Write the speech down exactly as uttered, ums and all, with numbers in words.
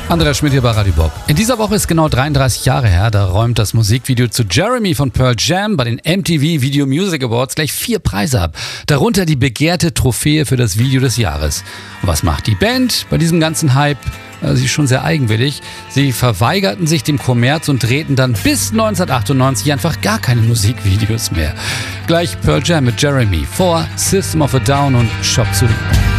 Andreas Schmidt hier bei Radio Bob. In dieser Woche ist genau dreiunddreißig Jahre her, da räumt das Musikvideo zu Jeremy von Pearl Jam bei den M T V Video Music Awards gleich vier Preise ab. Darunter die begehrte Trophäe für das Video des Jahres. Und was macht die Band bei diesem ganzen Hype? Sie ist schon sehr eigenwillig. Sie verweigerten sich dem Kommerz und drehten dann bis neunzehnhundertachtundneunzig einfach gar keine Musikvideos mehr. Gleich Pearl Jam mit Jeremy vor System of a Down und Shop Suite.